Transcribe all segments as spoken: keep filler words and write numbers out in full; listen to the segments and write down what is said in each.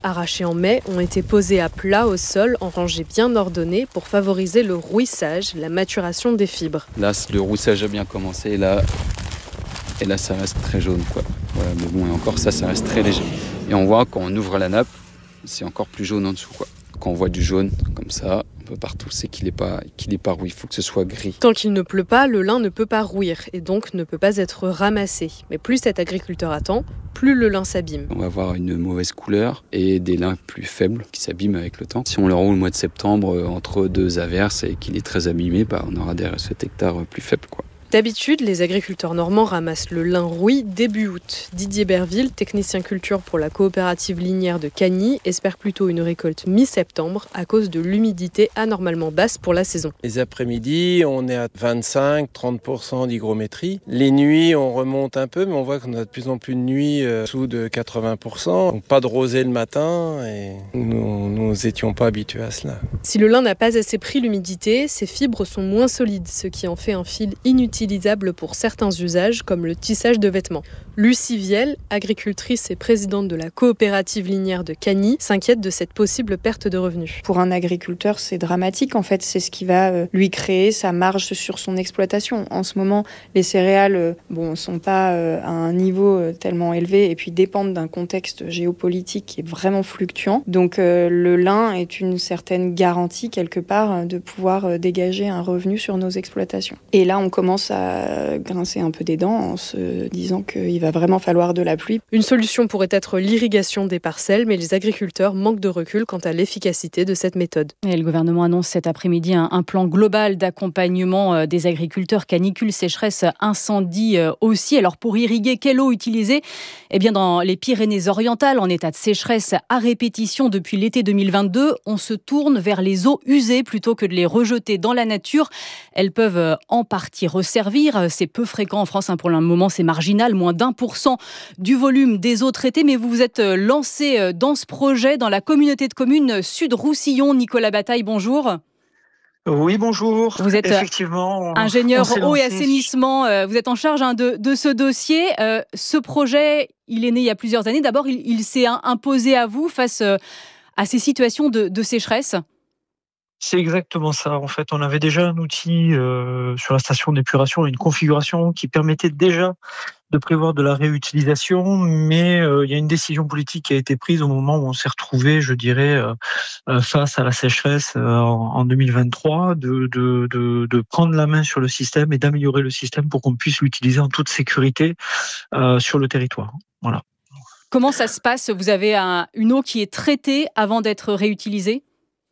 Arrachés en mai, ont été posés à plat au sol en rangées bien ordonnées pour favoriser le rouissage, la maturation des fibres. Là, le rouissage a bien commencé et là, et là ça reste très jaune, quoi. Voilà, mais bon, et encore ça, ça reste très léger. Et on voit quand on ouvre la nappe, c'est encore plus jaune en dessous, quoi. Quand on voit du jaune comme ça, un peu partout, c'est qu'il n'est pas, qu'il est pas rouillé, il faut que ce soit gris. Tant qu'il ne pleut pas, le lin ne peut pas rouir et donc ne peut pas être ramassé. Mais plus cet agriculteur attend, plus le lin s'abîme. On va avoir une mauvaise couleur et des lins plus faibles qui s'abîment avec le temps. Si on le roule au mois de septembre entre deux averses et qu'il est très abîmé, bah, on aura des récoltes hectares plus faibles, quoi. D'habitude, les agriculteurs normands ramassent le lin rouille début août. Didier Berville, technicien culture pour la coopérative linière de Cagny, espère plutôt une récolte mi-septembre à cause de l'humidité anormalement basse pour la saison. Les après-midi, on est à vingt-cinq à trente pour cent d'hygrométrie. Les nuits, on remonte un peu, mais on voit qu'on a de plus en plus de nuits euh, sous de quatre-vingts pour cent. Donc, pas de rosée le matin et nous nous étions pas habitués à cela. Si le lin n'a pas assez pris l'humidité, ses fibres sont moins solides, ce qui en fait un fil inutile utilisable pour certains usages comme le tissage de vêtements. Lucie Viel, agricultrice et présidente de la coopérative linière de Cagny, s'inquiète de cette possible perte de revenus. Pour un agriculteur, c'est dramatique. En fait, c'est ce qui va lui créer sa marge sur son exploitation. En ce moment, les céréales bon, sont pas à un niveau tellement élevé et puis dépendent d'un contexte géopolitique qui est vraiment fluctuant. Donc euh, le lin est une certaine garantie quelque part de pouvoir dégager un revenu sur nos exploitations. Et là, on commence à grincer un peu des dents en se disant qu'il va vraiment falloir de la pluie. Une solution pourrait être l'irrigation des parcelles, mais les agriculteurs manquent de recul quant à l'efficacité de cette méthode. Et le gouvernement annonce cet après-midi un, un plan global d'accompagnement des agriculteurs, canicule, sécheresse, incendie aussi. Alors pour irriguer, quelle eau utiliser ? Eh bien dans les Pyrénées-Orientales, en état de sécheresse à répétition depuis l'été deux mille vingt-deux, on se tourne vers les eaux usées plutôt que de les rejeter dans la nature. Elles peuvent en partie resservir. C'est peu fréquent en France, hein, pour le moment c'est marginal, moins d'un pour cent du volume des eaux traitées. Mais vous vous êtes lancé dans ce projet dans la communauté de communes Sud-Roussillon. Nicolas Bataille, bonjour. Oui, bonjour. Vous êtes Effectivement, ingénieur on eau et lancé. assainissement. Vous êtes en charge hein, de, de ce dossier. Euh, ce projet, il est né il y a plusieurs années. D'abord, il, il s'est imposé à vous face à ces situations de, de sécheresse. C'est exactement ça. En fait, on avait déjà un outil euh, sur la station d'épuration, une configuration qui permettait déjà de prévoir de la réutilisation, mais euh, il y a une décision politique qui a été prise au moment où on s'est retrouvé, je dirais, euh, face à la sécheresse euh, en, en deux mille vingt-trois, de, de, de, de prendre la main sur le système et d'améliorer le système pour qu'on puisse l'utiliser en toute sécurité euh, sur le territoire. Voilà. Comment ça se passe ? Vous avez un, une eau qui est traitée avant d'être réutilisée ?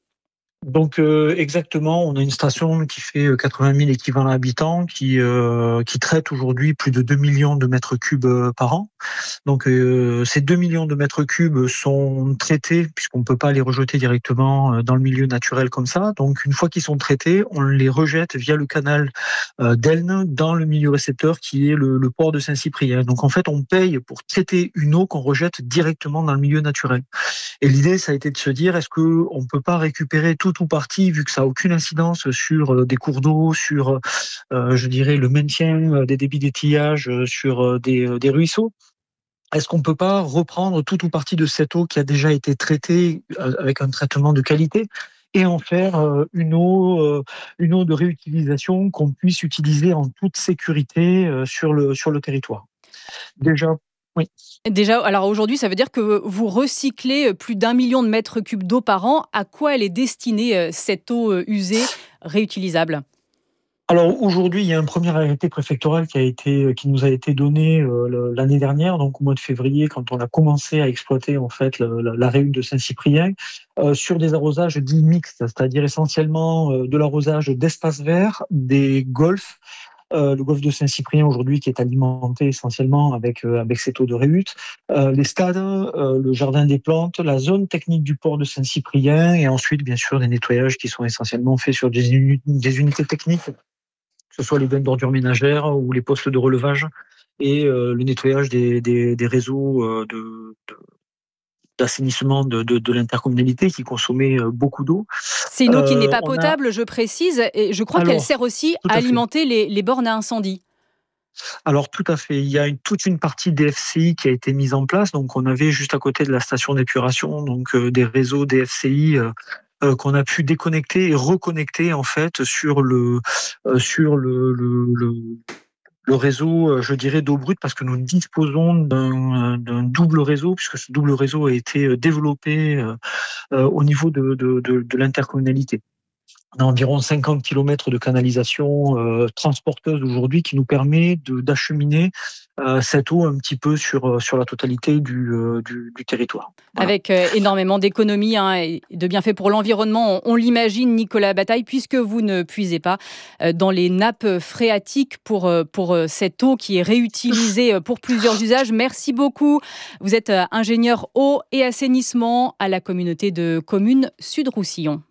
Donc euh, exactement, on a une station qui fait quatre-vingt mille équivalents habitants, qui euh, qui traite aujourd'hui plus de deux millions de mètres cubes par an. Donc euh, ces deux millions de mètres cubes sont traités puisqu'on ne peut pas les rejeter directement dans le milieu naturel comme ça. Donc une fois qu'ils sont traités, on les rejette via le canal euh, d'Elne dans le milieu récepteur qui est le, le port de Saint-Cyprien. Donc en fait, on paye pour traiter une eau qu'on rejette directement dans le milieu naturel. Et l'idée, ça a été de se dire, est-ce qu'on ne peut pas récupérer tout ou partie, vu que ça n'a aucune incidence sur des cours d'eau, sur, euh, je dirais, le maintien des débits d'étillage, sur des, des ruisseaux. Est-ce qu'on ne peut pas reprendre tout ou partie de cette eau qui a déjà été traitée avec un traitement de qualité et en faire une eau, une eau de réutilisation qu'on puisse utiliser en toute sécurité sur le, sur le territoire ? Déjà, oui. Déjà, alors aujourd'hui, ça veut dire que vous recyclez plus d'un million de mètres cubes d'eau par an. À quoi elle est destinée, cette eau usée, réutilisable ? Alors aujourd'hui, il y a un premier arrêté préfectoral qui a été, qui nous a été donné euh, l'année dernière, donc au mois de février, quand on a commencé à exploiter en fait le, la, la réhume de Saint-Cyprien, euh, sur des arrosages dits mixtes, c'est-à-dire essentiellement euh, de l'arrosage d'espaces verts, des golfs. Euh, le golfe de Saint-Cyprien aujourd'hui qui est alimenté essentiellement avec euh, avec cette eau de réhute, euh, les stades, euh, le jardin des plantes, la zone technique du port de Saint-Cyprien et ensuite bien sûr des nettoyages qui sont essentiellement faits sur des, uni- des unités techniques, que ce soit les bains d'ordures ménagères ou les postes de relevage et euh, le nettoyage des des, des réseaux euh, de, de d'assainissement de, de, de l'intercommunalité qui consommait beaucoup d'eau. C'est une eau qui Euh, n'est pas on a- potable, je précise, et je crois Alors, qu'elle sert aussi tout à à fait. alimenter les, les bornes à incendie. Alors tout à fait, il y a une, toute une partie D F C I qui a été mise en place. Donc on avait juste à côté de la station d'épuration donc euh, des réseaux D F C I euh, euh, qu'on a pu déconnecter et reconnecter en fait sur le euh, sur le, le, le le réseau, je dirais, d'eau brute, parce que nous disposons d'un, d'un double réseau, puisque ce double réseau a été développé euh, euh, au niveau de, de, de, de l'intercommunalité. On a environ cinquante kilomètres de canalisation euh, transporteuse aujourd'hui qui nous permet de, d'acheminer euh, cette eau un petit peu sur, sur la totalité du, euh, du, du territoire. Voilà. Avec euh, énormément d'économies hein, et de bienfaits pour l'environnement, on, on l'imagine, Nicolas Bataille, puisque vous ne puisez pas euh, dans les nappes phréatiques pour, euh, pour euh, cette eau qui est réutilisée pour plusieurs usages. Merci beaucoup. Vous êtes euh, ingénieur eau et assainissement à la communauté de communes Sud-Roussillon.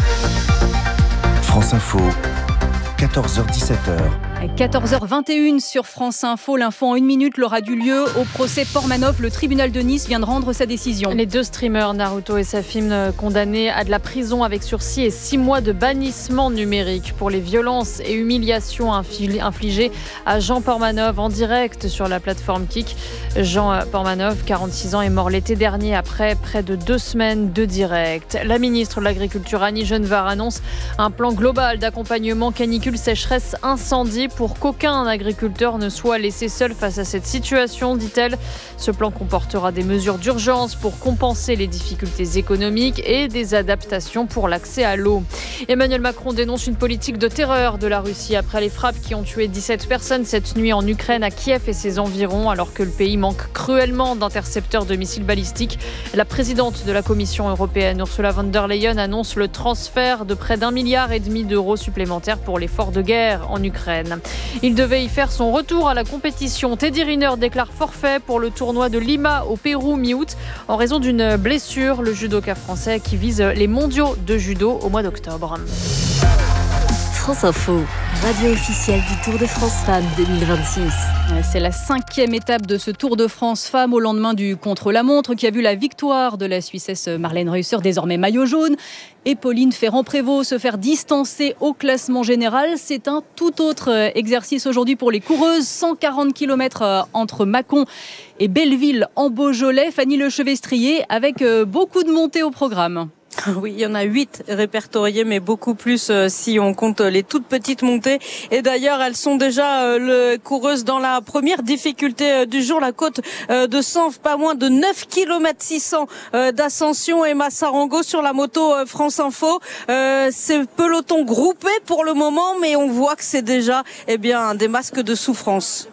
France Info, quatorze heures dix-sept heures. quatorze heures vingt et une sur France Info. L'info en une minute l'aura du lieu au procès Portmanov. Le tribunal de Nice vient de rendre sa décision. Les deux streamers, Naruto et Safim, condamnés à de la prison avec sursis et six mois de bannissement numérique pour les violences et humiliations infligées à Jean Portmanov en direct sur la plateforme Kik. Jean Portmanov, quarante-six ans, est mort l'été dernier après près de deux semaines de direct. La ministre de l'Agriculture, Annie Genevard, annonce un plan global d'accompagnement canicule, sécheresse, incendie pour qu'aucun agriculteur ne soit laissé seul face à cette situation, dit-elle. Ce plan comportera des mesures d'urgence pour compenser les difficultés économiques et des adaptations pour l'accès à l'eau. Emmanuel Macron dénonce une politique de terreur de la Russie après les frappes qui ont tué dix-sept personnes cette nuit en Ukraine, à Kiev et ses environs, alors que le pays manque cruellement d'intercepteurs de missiles balistiques. La présidente de la Commission européenne, Ursula von der Leyen, annonce le transfert de près d'un milliard et demi d'euros supplémentaires pour l'effort de guerre en Ukraine. Il devait y faire son retour à la compétition. Teddy Riner déclare forfait pour le tournoi de Lima au Pérou mi-août en raison d'une blessure. Le judoka français qui vise les mondiaux de judo au mois d'octobre. France Info, radio officielle du Tour de France Femmes deux mille vingt-six. C'est la cinquième étape de ce Tour de France Femmes au lendemain du contre-la-montre qui a vu la victoire de la Suissesse Marlène Reusser, désormais maillot jaune, et Pauline Ferrand-Prévot se faire distancer au classement général. C'est un tout autre exercice aujourd'hui pour les coureuses. cent quarante kilomètres entre Mâcon et Belleville en Beaujolais. Fanny Lechevestrier avec beaucoup de montées au programme. Oui, il y en a huit répertoriées, mais beaucoup plus euh, si on compte les toutes petites montées. Et d'ailleurs, elles sont déjà euh, le, coureuses dans la première difficulté euh, du jour, la côte euh, de Sanf, pas moins de neuf kilomètres six cents euh, d'ascension. Emma Sarango sur la moto euh, France Info. Euh, c'est peloton groupé pour le moment, mais on voit que c'est déjà eh bien, des masques de souffrance.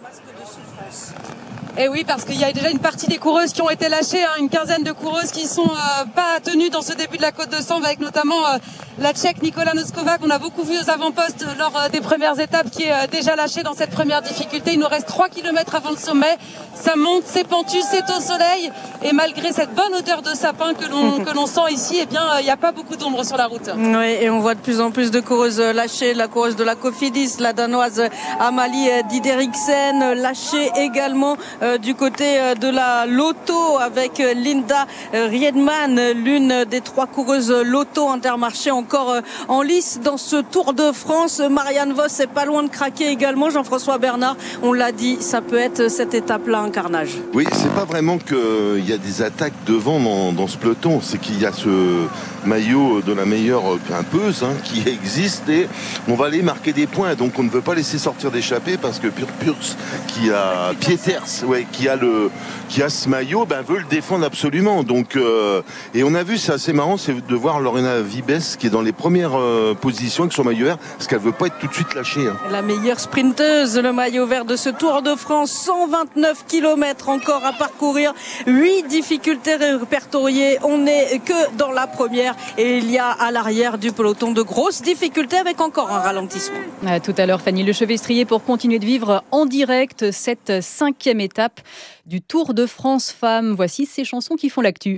Et oui, parce qu'il y a déjà une partie des coureuses qui ont été lâchées, hein, une quinzaine de coureuses qui sont euh, pas tenues dans ce début de la côte de Sanf, avec notamment euh, la Tchèque Nicola Noskova qu'on a beaucoup vu aux avant-postes lors euh, des premières étapes, qui est euh, déjà lâchée dans cette première difficulté. Il nous reste trois kilomètres avant le sommet. Ça monte, c'est pentu, c'est au soleil, et malgré cette bonne odeur de sapin que l'on que l'on sent ici, eh bien, il euh, n'y a pas beaucoup d'ombre sur la route. Oui, et on voit de plus en plus de coureuses lâchées. La coureuse de la Cofidis, la danoise Amalie Dideriksen, lâchée également. Euh, du côté euh, de la Lotto avec euh, Linda euh, Riedman, l'une des trois coureuses Lotto Intermarché encore euh, en lice dans ce Tour de France. Marianne Vos est pas loin de craquer également. Jean-François Bernard, on l'a dit, ça peut être cette étape-là un carnage. Oui, c'est pas vraiment qu'il y a des attaques devant dans, dans ce peloton, c'est qu'il y a ce maillot de la meilleure grimpeuse hein, qui existe et on va aller marquer des points. Donc on ne veut pas laisser sortir d'échappée parce que Purpurs qui a Pieters, ouais, qui a le qui a ce maillot, ben veut le défendre absolument. Donc euh, et on a vu, c'est assez marrant, c'est de voir Lorena Vibes qui est dans les premières euh, positions avec son maillot vert parce qu'elle veut pas être tout de suite lâchée. Hein. La meilleure sprinteuse, le maillot vert de ce Tour de France, cent vingt-neuf kilomètres encore à parcourir, huit difficultés répertoriées. On n'est que dans la première et il y a à l'arrière du peloton de grosses difficultés avec encore un ralentissement. À tout à l'heure, Fanny Lechevestrier, pour continuer de vivre en direct cette cinquième étape du Tour de France Femmes. Voici ces chansons qui font l'actu.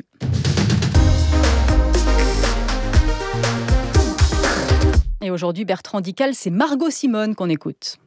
Et aujourd'hui, Bertrand Dical, c'est Margot Simone qu'on écoute.